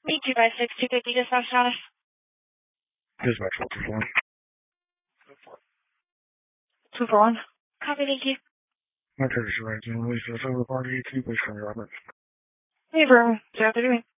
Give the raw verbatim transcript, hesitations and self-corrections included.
Me two by six, two fifty dispatch status. Dispatch, what's your phone? Two for one. Copy, thank you. My courtesy right, and release this over party, two, please come your Robert. Hey, bro. What's out there doing?